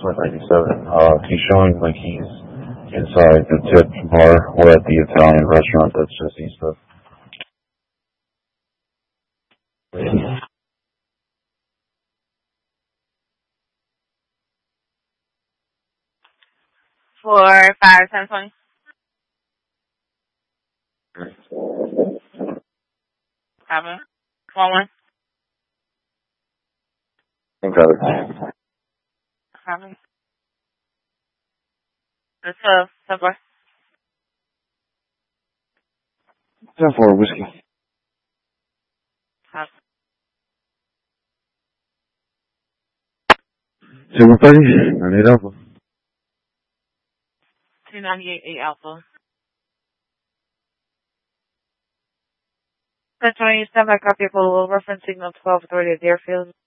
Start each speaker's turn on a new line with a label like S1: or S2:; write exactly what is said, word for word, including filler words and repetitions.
S1: one ninety-seven. Uh, he's showing like he's inside the tip bar. We're at the Italian restaurant that's just east of.
S2: For five, ten, twenty. Seven. One, one.
S1: Okay.
S2: Seven. That's twelve. Ten, four.
S1: ten four whiskey.
S2: Seven.
S1: seven thirty. ninety-eight Alpha.
S2: two ninety-eight, eight Alpha. ten twenty-seven, I copy a photo reference signal twelve authority at Deerfield.